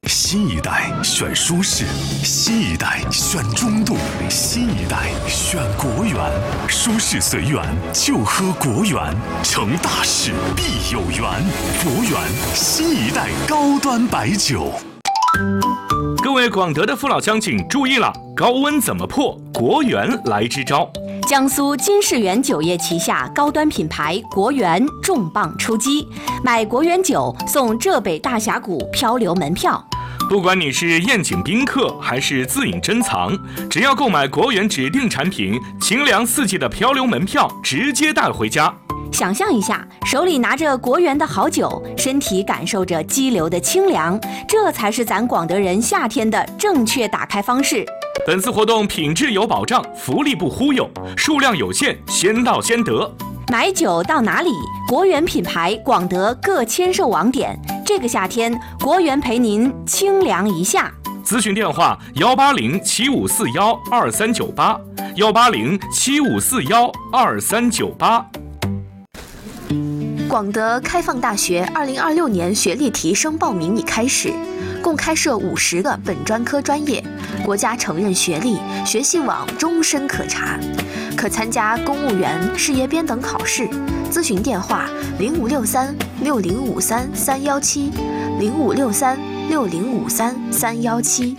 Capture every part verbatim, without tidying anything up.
新一代选舒适，新一代选中度，新一代选国源。舒适随缘，就喝国源，成大事必有缘。国源新一代高端白酒。 各位广德的父老乡亲注意了，高温怎么破？国源来支招。 江苏金世源酒业旗下高端品牌国源重磅出击，买国源酒送浙北大峡谷漂流门票。 不管你是宴请宾客还是自饮珍藏，只要购买国源指定产品，清凉四季的漂流门票直接带回家。 想象一下，手里拿着国源的好酒，身体感受着激流的清凉，这才是咱广德人夏天的正确打开方式。 本次活动品质有保障，福利不忽悠，数量有限，先到先得。 买酒到哪里？国源品牌广德各签售网点，这个夏天国源陪您清凉一下。 咨询电话：幺八零七五四幺二三九八，幺八零七五四幺二三九八。 广德开放大学二零二六年学历提升报名已开始，共开设五十个本专科专业，国家承认学历，学信网终身可查，可参加公务员、事业编等考试。咨询电话：零五六三六零五三三幺七，零五六三六零五三三幺七。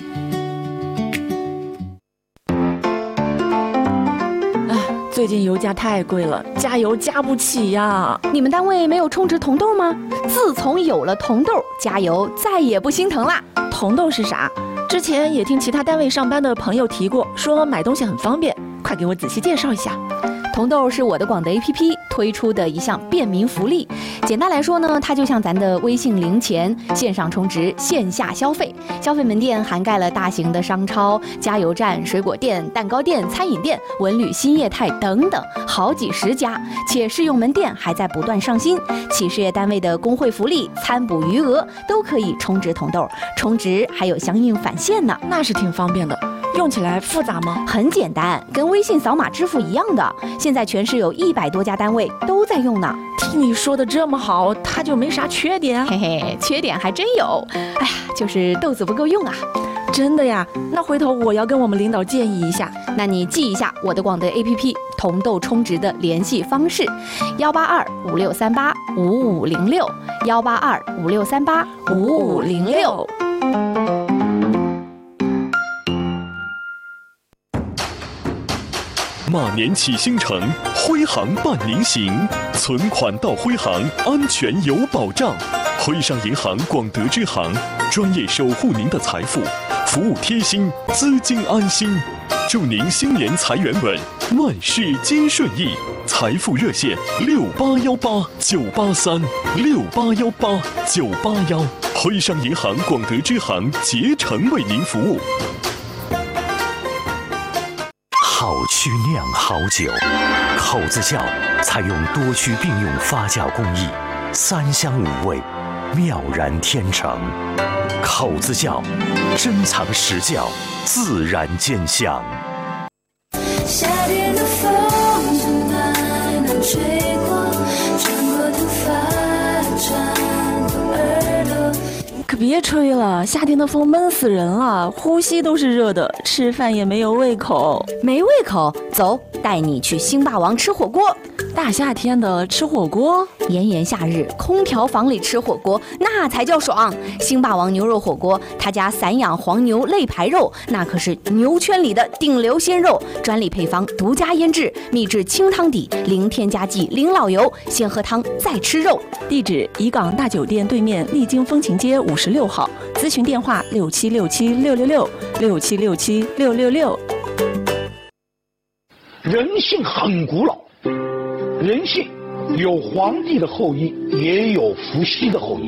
最近油价太贵了，加油加不起呀！ 你们单位没有充值铜豆吗？自从有了铜豆，加油再也不心疼啦。 铜豆是啥？之前也听其他单位上班的朋友提过，说买东西很方便，快给我仔细介绍一下。 铜豆是我的广德 A P P 推出的一项便民福利，简单来说呢，它就像咱的微信零钱，线上充值，线下消费。消费门店涵盖了大型的商超、加油站、水果店、蛋糕店、餐饮店、文旅新业态等等，好几十家，且试用门店还在不断上新。企事业单位的工会福利、餐补余额都可以充值铜豆，充值还有相应返现呢， 那是挺方便的。用起来复杂吗？ 很简单，跟微信扫码支付一样的。现在全市有一百多家单位都在用呢。 听你说的这么好，它就没啥缺点？ 嘿嘿，缺点还真有。哎呀，就是豆子不够用啊。 真的呀？那回头我要跟我们领导建议一下。 那你记一下我的广德 A P P 铜豆充值的联系方式：幺八二五六三八五五零六，幺八二五六三八五五零六。 马年启星城，徽行伴您行，存款到徽行，安全有保障。徽商银行广德支行，专业守护您的财富，服务贴心，资金安心。祝您新年财源稳，万事皆顺意。财富热线：六八幺八九八三，六八幺八九八幺。徽商银行广德支行竭诚为您服务。好曲酿好酒，口子窖采用多区并用发酵工艺，三香五味，妙然天成。口子窖珍藏实窖，自然兼香。 夏天的风从南南吹过，穿过头发，穿过耳朵。 可别吹了，夏天的风闷死人了，呼吸都是热的，吃饭也没有胃口。 没胃口，走，带你去星霸王吃火锅。 大夏天的吃火锅， 炎炎夏日，空调房里吃火锅那才叫爽。星霸王牛肉火锅，他家散养黄牛肋排肉，那可是牛圈里的顶流鲜肉，专利配方，独家腌制，秘制清汤底，零添加剂，零老油，先喝汤再吃肉。 地址：怡港大酒店对面丽晶风情街五十六号，咨询电话：六七六七六六六六七六七六六六。 人性很古老。人性有皇帝的后裔，也有伏羲的后裔。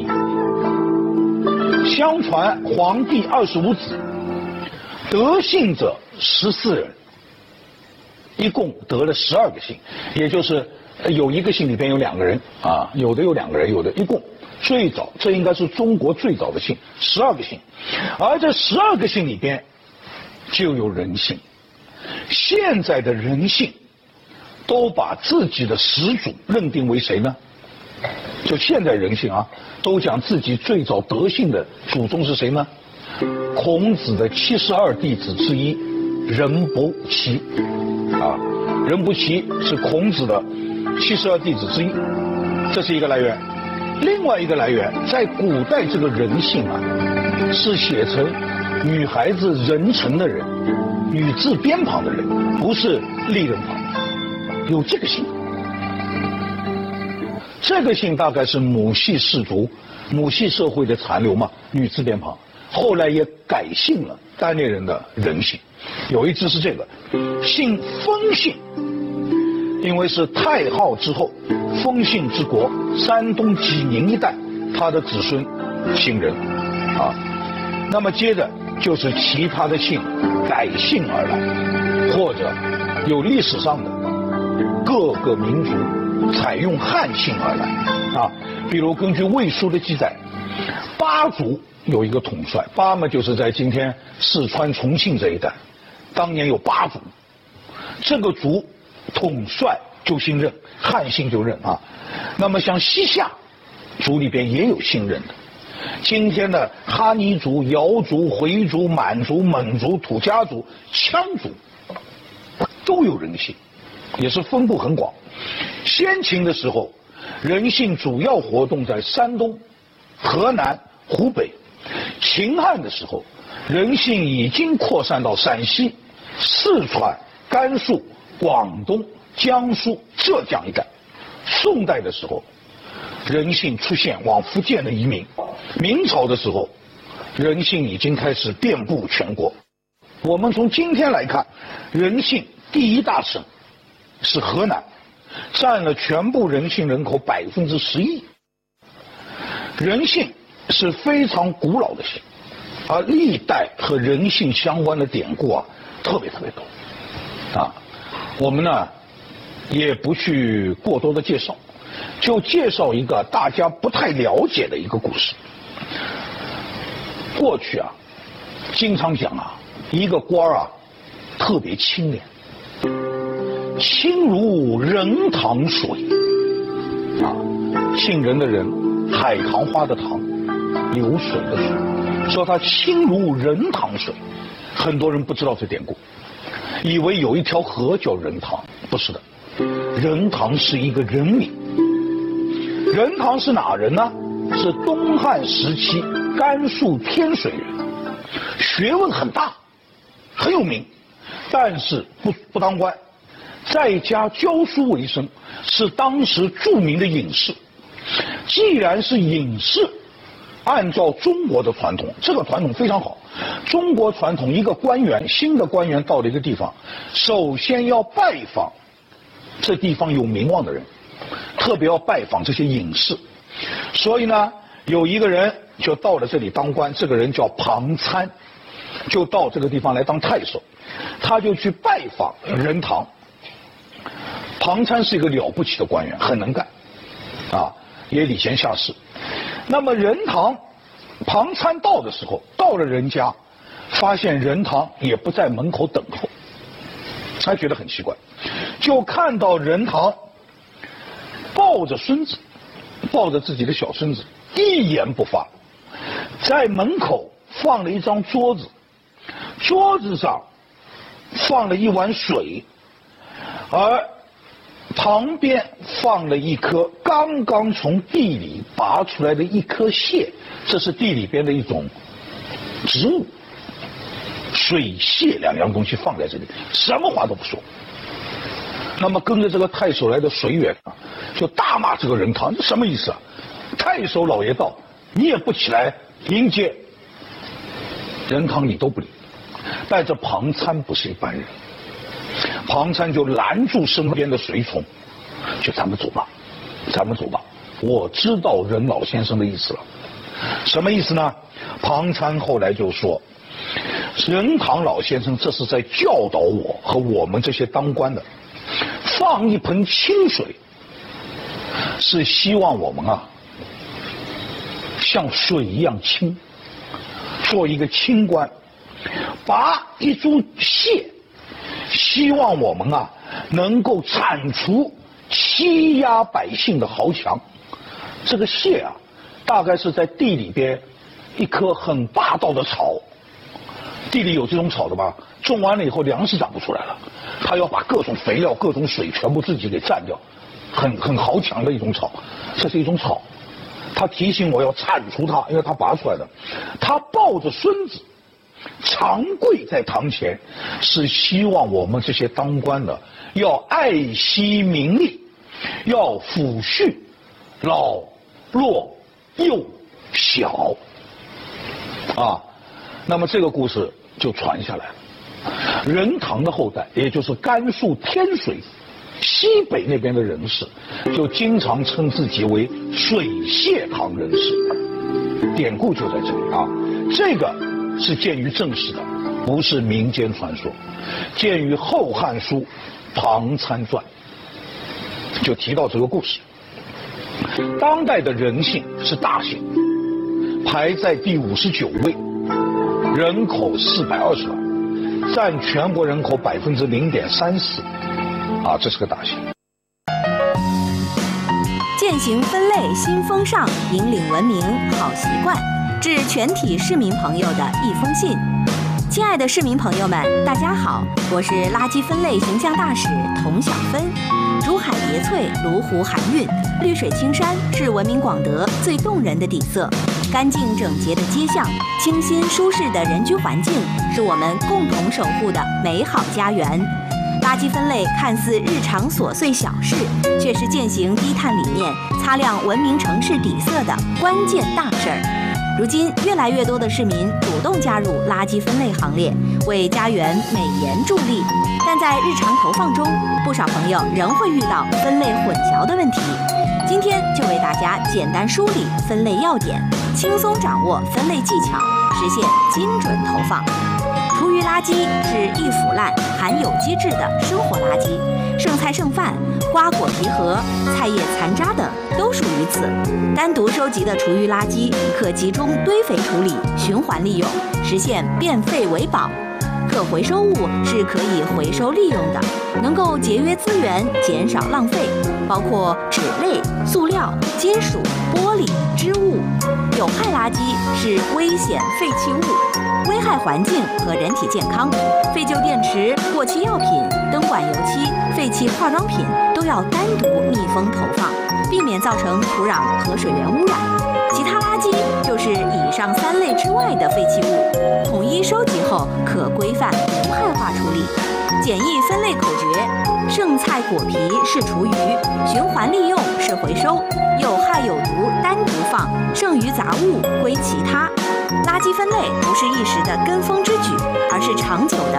相传皇帝二十五子，得姓者十四人，一共得了十二个姓，也就是有一个姓里边有两个人啊，有的有两个人，有的一共最早，这应该是中国最早的姓，十二个姓，而这十二个姓里边就有人姓。现在的人姓都把自己的始祖认定为谁呢？就现在人姓啊，都讲自己最早得姓的祖宗是谁呢？ 孔子的七十二弟子之一任不齐，啊，任不齐是孔子的七十二弟子之一，这是一个来源。另外一个来源，在古代这个人姓啊，是写成女孩子人称的人，女字边旁的人，不是立人旁，有这个姓。这个姓大概是母系氏族、母系社会的残留嘛，女字边旁，后来也改姓了单立人的人姓。有一支是这个，姓封姓，因为是太昊之后，封姓之国，山东济宁一带，他的子孙姓任，啊，那么接着就是其他的姓改姓而来，或者有历史上的各个民族采用汉姓而来，啊，比如根据《魏书》的记载，巴族有一个统帅，巴嘛就是在今天四川重庆这一带，当年有巴族，这个族统帅就姓任，汉姓就任啊。那么像西夏族里边也有姓任的，今天的哈尼族、瑶族、回族、满族、蒙族、土家族、羌族都有人姓，也是分布很广。先秦的时候，人姓主要活动在山东、河南、湖北；秦汉的时候，人姓已经扩散到陕西、四川、甘肃、广东、江苏、浙江一带。宋代的时候，人姓出现往福建的移民；明朝的时候，人姓已经开始遍布全国。我们从今天来看，人姓第一大省是河南，占了全部人姓人口百分之十一。人姓是非常古老的姓，而历代和人姓相关的典故啊，特别特别多。啊，我们呢也不去过多的介绍，就介绍一个大家不太了解的一个故事。过去啊，经常讲啊，一个官啊特别清廉，清如人塘水啊，姓任的人，海棠花的棠，流水的水，说他清如人塘水。很多人不知道这典故，以为有一条河叫人塘，不是的，人塘是一个人名。人塘是哪人呢？是东汉时期甘肃天水人，学问很大，很有名，但是不不当官，在家教书为生，是当时著名的隐士。既然是隐士，按照中国的传统，这个传统非常好。中国传统，一个官员，新的官员到了一个地方，首先要拜访这地方有名望的人，特别要拜访这些隐士。所以呢，有一个人就到了这里当官，这个人叫庞参，就到这个地方来当太守，他就去拜访任堂。庞参是一个了不起的官员，很能干，啊，也礼贤下士。那么任堂，庞参到的时候，到了人家，发现任堂也不在门口等候，他觉得很奇怪，就看到任堂抱着孙子，抱着自己的小孙子，一言不发，在门口放了一张桌子，桌子上放了一碗水，而旁边放了一颗刚刚从地里拔出来的一颗蟹，这是地里边的一种植物，水蟹两样东西放在这里，什么话都不说。那么跟着这个太守来的水远啊，就大骂这个任堂，这什么意思啊？太守老爷到，你也不起来迎接。任堂你都不理，但这庞参不是一般人，庞参就拦住身边的随从，就咱们走吧，咱们走吧。我知道任老先生的意思了，什么意思呢？庞参后来就说，任堂老先生这是在教导我和我们这些当官的，放一盆清水，是希望我们啊像水一样清，做一个清官；拔一株蟹，希望我们啊能够铲除欺压百姓的豪强。这个蟹啊，大概是在地里边一棵很霸道的草，地里有这种草的吧？种完了以后粮食长不出来了，它要把各种肥料、各种水全部自己给占掉，很很豪强的一种草。这是一种草，它提醒我要铲除它，因为它拔出来的。它抱着孙子，长跪在堂前，是希望我们这些当官的要爱惜民力，要抚恤老弱幼小啊。那么这个故事就传下来了。任堂的后代，也就是甘肃天水西北那边的人士，就经常称自己为水榭堂人士，典故就在这里啊。这个是见于正史的，不是民间传说。见于《后汉书·唐参传》，就提到这个故事。当代的人姓是大姓，排在第五十九位，人口四百二十万，占全国人口百分之零点三四，啊，这是个大姓。 践行分类新风尚，引领文明好习惯，致全体市民朋友的一封信。亲爱的市民朋友们，大家好，我是垃圾分类形象大使童小芬。竹海叠翠，芦湖含韵，绿水青山是文明广德最动人的底色。干净整洁的街巷，清新舒适的人居环境，是我们共同守护的美好家园。垃圾分类看似日常琐碎小事，却是践行低碳理念、擦亮文明城市底色的关键大事儿。如今，越来越多的市民主动加入垃圾分类行列，为家园美颜助力。但在日常投放中，不少朋友仍会遇到分类混淆的问题。今天就为大家简单梳理分类要点，轻松掌握分类技巧，实现精准投放。厨余垃圾是易腐烂、含有机质的生活垃圾，剩菜剩饭、瓜果皮核、菜叶残渣等都属于此。单独收集的厨余垃圾可集中堆肥处理、循环利用，实现变废为宝。可回收物是可以回收利用的，能够节约资源，减少浪费，包括纸类、塑料、金属、玻璃、织物。有害垃圾是危险废弃物，危害环境和人体健康。废旧电池、过期药品、灯管油漆、废弃化妆品都要单独密封投放，避免造成土壤和水源污染。其他垃圾就是以上三类之外的废弃物，统一收集后可规范无害化处理。简易分类口诀：剩菜果皮是厨余，循环利用是回收，有害有毒单独放，剩余杂物归其他。垃圾分类不是一时的跟风之举，而是长久的